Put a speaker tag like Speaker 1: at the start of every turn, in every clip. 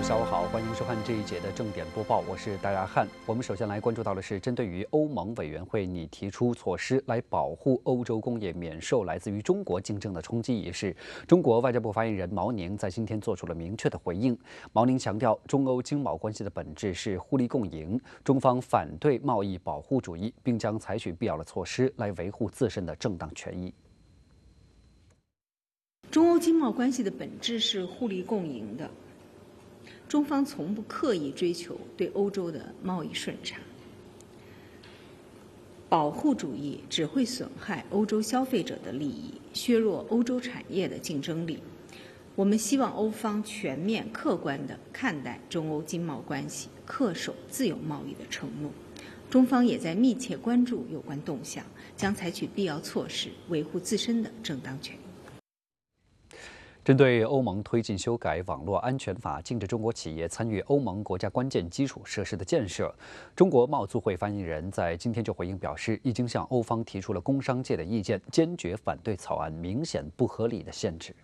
Speaker 1: 下午好，欢迎收看这一节的正点播报，我是戴亚汉。我们首先来关注到的是，针对于欧盟委员会拟提出措施来保护欧洲工业免受来自于中国竞争的冲击一事，中国外交部发言人毛宁在今天做出了明确的回应。毛宁强调，中欧经贸关系的本质是互利共赢，中方反对贸易保护主义，并将采取必要的措施来维护自身的正当权益。
Speaker 2: 中欧经贸关系的本质是互利共赢的。中方从不刻意追求对欧洲的贸易顺差，保护主义只会损害欧洲消费者的利益，削弱欧洲产业的竞争力。我们希望欧方全面客观地看待中欧经贸关系，恪守自由贸易的承诺。中方也在密切关注有关动向，将采取必要措施维护自身的正当权益。
Speaker 1: 针对欧盟推进修改网络安全法，禁止中国企业参与欧盟国家关键基础设施的建设，中国贸促会发言人在今天就回应表示，已经向欧方提出了工商界的意见，坚决反对草案明显不合理的限制。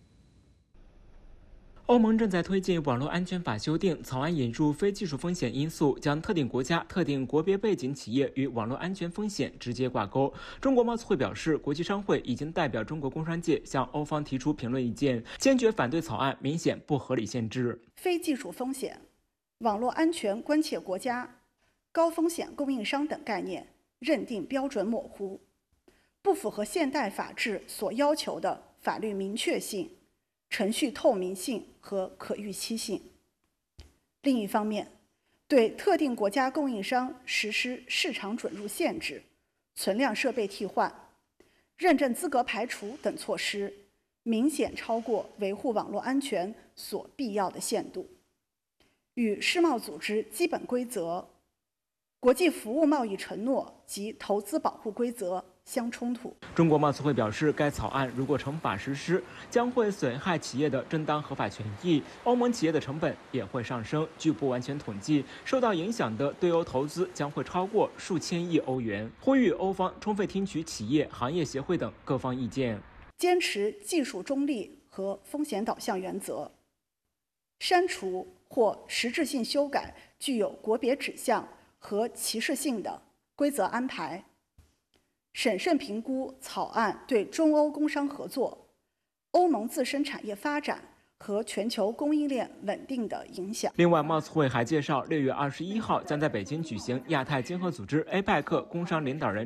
Speaker 3: 欧盟正在推进网络安全法修订，草案引入非技术风险因素，将特定国家、特定国别背景企业与网络安全风险直接挂钩。中国贸促会表示，国际商会已经代表中国工商界向欧方提出评论意见，坚决反对草案明显不合理限制。
Speaker 4: 非技术风险、网络安全关切国家、高风险供应商等概念认定标准模糊，不符合现代法治所要求的法律明确性、程序透明性和可预期性。另一方面，对特定国家供应商实施市场准入限制、存量设备替换、认证资格排除等措施，明显超过维护网络安全所必要的限度，与世贸组织基本规则、国际服务贸易承诺及投资保护规则相冲突。
Speaker 3: 中国贸促会表示，该草案如果成法实施，将会损害企业的正当合法权益，欧盟企业的成本也会上升。据不完全统计，受到影响的对欧投资将会超过数千亿欧元。呼吁欧方充分听取企业、行业协会等各方意见，
Speaker 4: 坚持技术中立和风险导向原则，删除或实质性修改具有国别指向和歧视性的规则安排，审慎评估草案对中欧工商合作、欧盟自身产业发展和全球供应链稳定的影响。
Speaker 3: 另外，贸促会还介绍，6月21号将在北京举行亚太经合组织 APEC 工商领导人